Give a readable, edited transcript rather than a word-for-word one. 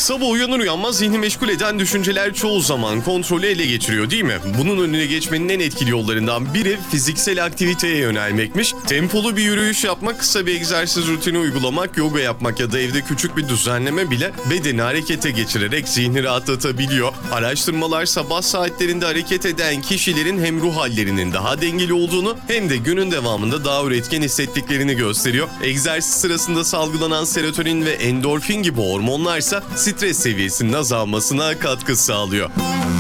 Sabah uyanır uyanmaz zihni meşgul eden düşünceler çoğu zaman kontrolü ele geçiriyor değil mi? Bunun önüne geçmenin en etkili yollarından biri fiziksel aktiviteye yönelmekmiş. Tempolu bir yürüyüş yapmak, kısa bir egzersiz rutini uygulamak, yoga yapmak ya da evde küçük bir düzenleme bile bedeni harekete geçirerek zihni rahatlatabiliyor. Araştırmalar sabah saatlerinde hareket eden kişilerin hem ruh hallerinin daha dengeli olduğunu hem de günün devamında daha üretken hissettiklerini gösteriyor. Egzersiz sırasında salgılanan serotonin ve endorfin gibi hormonlarsa stres seviyesinin azalmasına katkı sağlıyor.